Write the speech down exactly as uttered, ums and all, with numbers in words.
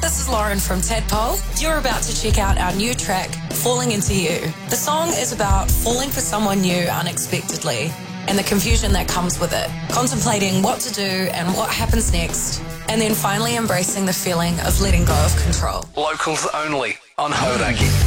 this is Lauren from Tadpole. You're about to check out our new track, Falling Into You. The song is about falling for someone new unexpectedly and the confusion that comes with it, contemplating what to do and what happens next, and then finally embracing the feeling of letting go of control. Locals only on Hauraki.